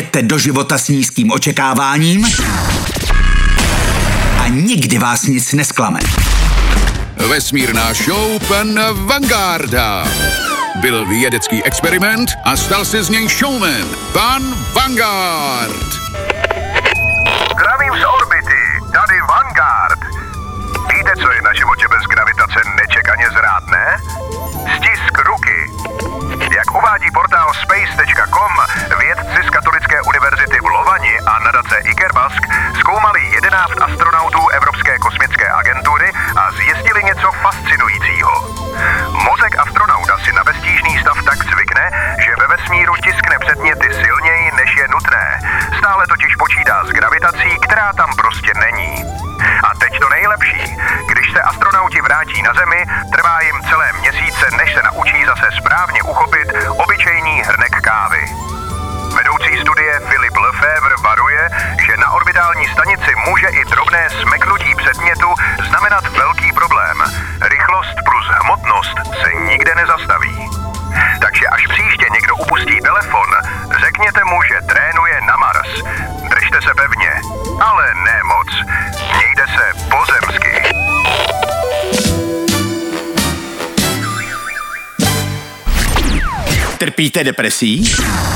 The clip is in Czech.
Jeďte do života s nízkým očekáváním a nikdy vás nic nesklame. Vesmírná show pana Vangarda. Byl vědecký experiment a stal se z něj showman, pan Vanguard. Zdravím z orbity, tady Vanguard. Víte, co je na životě bez gravitace nečekaně zrádné? Stisk ruky. Jak uvádí portál space.com, vědci z Katolické univerzity v Lovani a nadace Ikerbasc zkoumali 11 astronautů Evropské kosmické agentury a zjistili něco fascinujícího. Mozek astronauta si na beztížný stav tak zvykne, že ve vesmíru tiskne předměty silněji, než je nutné. Stále totiž počítá s gravitací, která tam prostě není. A teď to nejlepší. Když se astronauti vrátí na Zemi, trvá jim celé měsíce, než se naučí zase správně uchopit obyčejný hrnek kávy. Vedoucí studie Philip Lefebvre varuje, že na orbitální stanici může i drobné smeknutí předmětu znamenat velký problém. Rychlost plus hmotnost se nikde nezastaví. Takže až příště někdo upustí telefon, řekněte mu, že trénuje na Mars. Držte se pevně, ale ne moc. Mějte se pozemsky. Trpíte depresí?